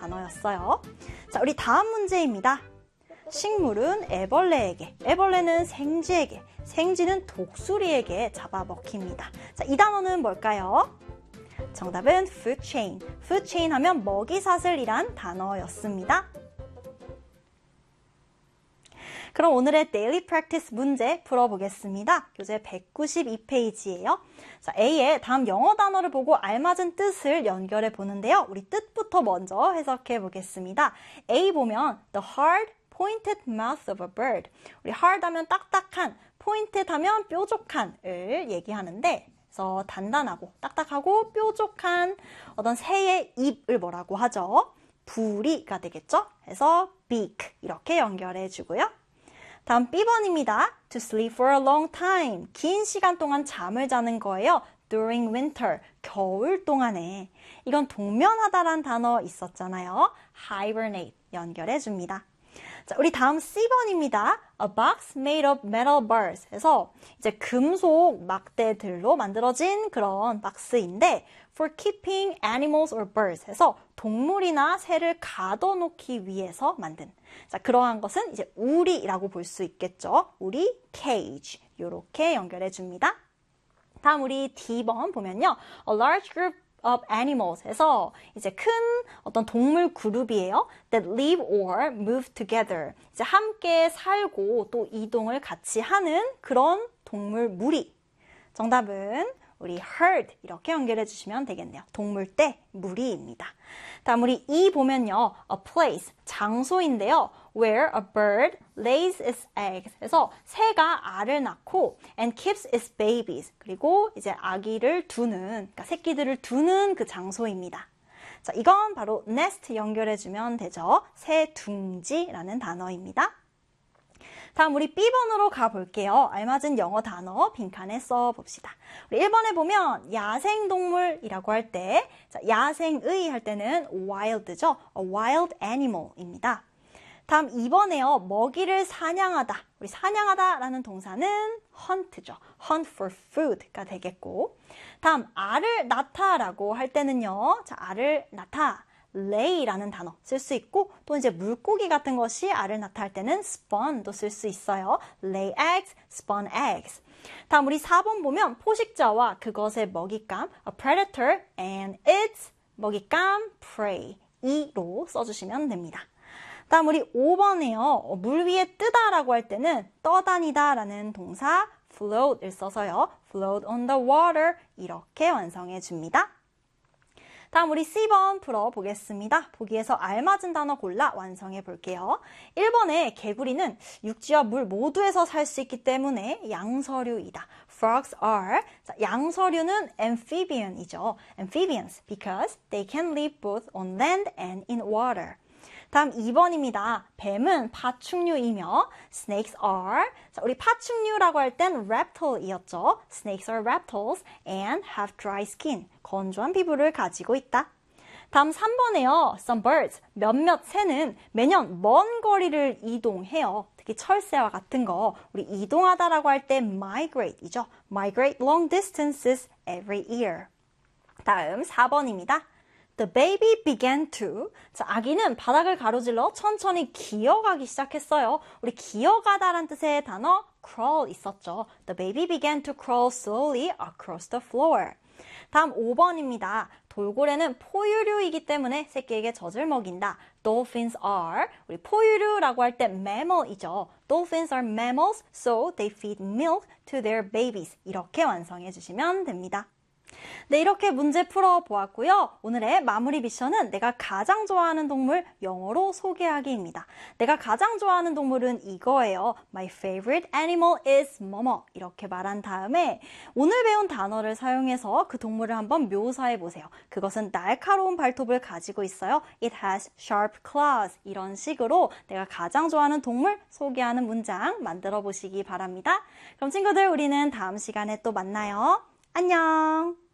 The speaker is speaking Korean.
단어였어요. 자, 우리 다음 문제입니다. 식물은 애벌레에게, 애벌레는 생쥐에게, 생쥐는 독수리에게 잡아먹힙니다. 자, 이 단어는 뭘까요? 정답은 food chain. food chain 하면 먹이사슬이란 단어였습니다. 그럼 오늘의 daily practice 문제 풀어보겠습니다. 교재 192페이지예요. 자, A의 다음 영어 단어를 보고 알맞은 뜻을 연결해 보는데요. 우리 뜻부터 먼저 해석해 보겠습니다. A 보면 the hard, pointed mouth of a bird. 우리 hard 하면 딱딱한, pointed 하면 뾰족한을 얘기하는데 그래서 단단하고 딱딱하고 뾰족한 어떤 새의 입을 뭐라고 하죠? 부리가 되겠죠? 그래서 beak 이렇게 연결해 주고요. 다음 B번입니다. To sleep for a long time. 긴 시간 동안 잠을 자는 거예요. During winter. 겨울 동안에. 이건 동면하다란 단어 있었잖아요. Hibernate. 연결해 줍니다. 자, 우리 다음 C번입니다. A box made of metal bars. 해서 이제 금속 막대들로 만들어진 그런 박스인데 for keeping animals or birds. 해서 동물이나 새를 가둬놓기 위해서 만든. 자, 그러한 것은 이제 우리라고 볼 수 있겠죠. 우리 cage. 요렇게 연결해 줍니다. 다음 우리 D번 보면요. A large group of animals 해서 이제 큰 어떤 동물 그룹이에요. that live or move together. 이제 함께 살고 또 이동을 같이 하는 그런 동물 무리. 정답은 우리 herd 이렇게 연결해 주시면 되겠네요. 동물떼 무리입니다. 다음 우리 E 보면요. a place 장소인데요. where a bird lays its eggs. 그래서 새가 알을 낳고 and keeps its babies. 그리고 이제 아기를 두는, 그러니까 새끼들을 두는 그 장소입니다. 자, 이건 바로 nest 연결해 주면 되죠. 새 둥지라는 단어입니다. 다음 우리 B번으로 가볼게요. 알맞은 영어 단어 빈칸에 써봅시다. 우리 1번에 보면 야생동물이라고 할 때 야생의 할 때는 wild죠. a wild animal입니다. 다음 2번에요. 먹이를 사냥하다. 우리 사냥하다라는 동사는 hunt죠. hunt for food가 되겠고 다음 알을 낳다라고 할 때는요. 자, 알을 낳다. lay라는 단어 쓸 수 있고 또 이제 물고기 같은 것이 알을 낳다 할 때는 spawn도 쓸 수 있어요. lay eggs, spawn eggs. 다음 우리 4번 보면 포식자와 그것의 먹잇감 a predator and its 먹잇감 prey 이로 써주시면 됩니다. 다음 우리 5번에요. 물 위에 뜨다라고 할 때는 떠다니다라는 동사 float을 써서요. float on the water 이렇게 완성해 줍니다. 다음 우리 C번 풀어보겠습니다. 보기에서 알맞은 단어 골라 완성해 볼게요. 1번에 개구리는 육지와 물 모두에서 살 수 있기 때문에 양서류이다. Frogs are. 자, 양서류는 amphibian이죠. Amphibians because they can live both on land and in water. 다음 2번입니다. 뱀은 파충류이며 snakes are. 자, 우리 파충류라고 할 땐 reptile이었죠. Snakes are reptiles and have dry skin. 건조한 피부를 가지고 있다. 다음 3번에요. Some birds. 몇몇 새는 매년 먼 거리를 이동해요. 특히 철새와 같은 거. 우리 이동하다라고 할 때 migrate이죠. Migrate long distances every year. 다음 4번입니다. The baby began to. 자, 아기는 바닥을 가로질러 천천히 기어가기 시작했어요. 우리 기어가다란 뜻의 단어 crawl 있었죠. The baby began to crawl slowly across the floor. 다음 5번입니다. 돌고래는 포유류이기 때문에 새끼에게 젖을 먹인다. Dolphins are. 우리 포유류라고 할 때 mammal이죠. Dolphins are mammals, so they feed milk to their babies. 이렇게 완성해 주시면 됩니다. 네, 이렇게 문제 풀어보았고요. 오늘의 마무리 미션은 내가 가장 좋아하는 동물 영어로 소개하기입니다. 내가 가장 좋아하는 동물은 이거예요. My favorite animal is 뭐뭐 이렇게 말한 다음에 오늘 배운 단어를 사용해서 그 동물을 한번 묘사해 보세요. 그것은 날카로운 발톱을 가지고 있어요. It has sharp claws. 이런 식으로 내가 가장 좋아하는 동물 소개하는 문장 만들어 보시기 바랍니다. 그럼 친구들 우리는 다음 시간에 또 만나요. 안녕!